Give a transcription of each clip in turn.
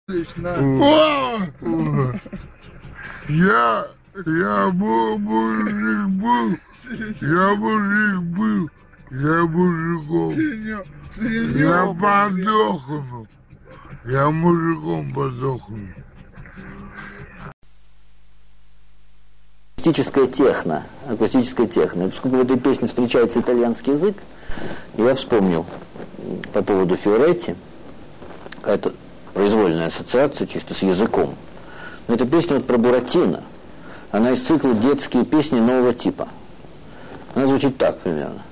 Отлично. Я мужик был, я мужиком. Я подохну. Я мужиком подохну. Акустическая техно. И поскольку в этой песне встречается итальянский язык, я вспомнил по поводу Фиоретти, какая-то произвольная ассоциация чисто с языком. Но эта песня вот про Буратино. Она из цикла «Детские песни нового типа». Она звучит так примерно.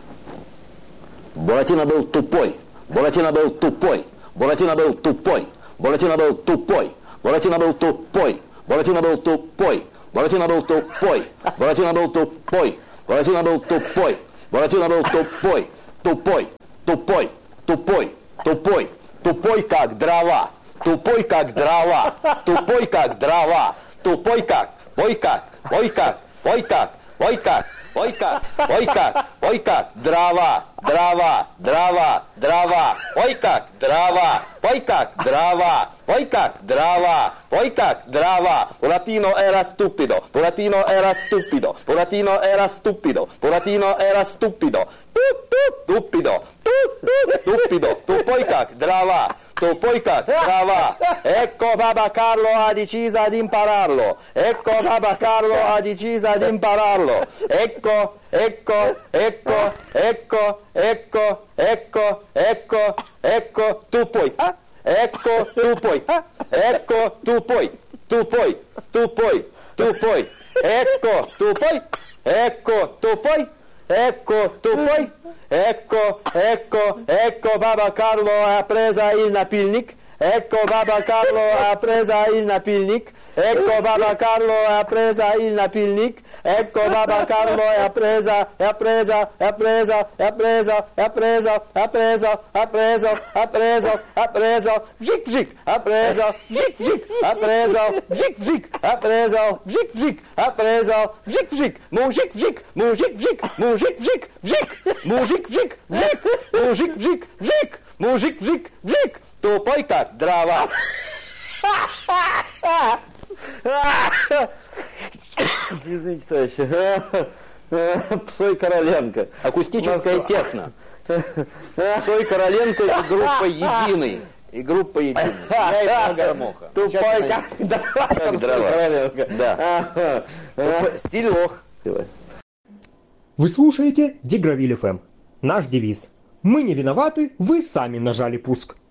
Буратино был тупой, Буратино был тупой, Буратино был тупой, Буратино был тупой, Буратино был тупой, Буратино был тупой, Буратино был тупой, Буратино был тупой, Буратино был тупой, Буратино был тупой, тупой, тупой, тупой, тупой, тупой как дрова, тупой как дрова, тупой как дрова, тупой как, ой как, ой как, ой как, ой как, ой как, ой как, ой как, дрова, дрова, дрова, дрова, ой как, дрова, ой как, дрова, ой как, дрова, ой как, дрова. Buratino era stupido, Buratino era stupido, Buratino era stupido, Buratino era stupido, stupido, stupido, tupoi как, дрова, tupoi как, дрова. Ecco Papa Carlo ha deciso di impararlo, ecco Papa Carlo ha deciso di impararlo, ecco, ecco, ecco, ecco, ecco, ecco, ecco, ecco, tu puoi, ecco, tu puoi, ecco, tu puoi, tu puoi, tu puoi, tu puoi, ecco, tu puoi, ecco, tu puoi, ecco, tu puoi, ecco, ecco, ecco, Papa Carlo ha preso il napilnik, ecco Papa Carlo ha preso il napilnik, ecco Papa Carlo ha preso il napilnik, ecco Papa Carlo ha preso, ha preso, ha preso, ha preso, ha preso, ha preso, ha preso, ha preso, ha preso, vžik vžik, ha preso, vžik vžik, ha preso, vžik vžik, ha preso, vžik vžik, ha preso, vžik vžik, mužik vžik, mužik vžik, mužik vžik, vžik, mužik vžik, vžik, mužik vžik, vžik, mužik vžik, vžik. Тупой как дрова. Извините, товарищи. Псой Короленко. Акустическая техно. Псой Короленко и группа «Единый». И группа «Единый». Я и Гармоха. Тупой как дрова. Да. Стиль лох. Вы слушаете Дегравиль ФМ. Наш девиз. Мы не виноваты, вы сами нажали пуск.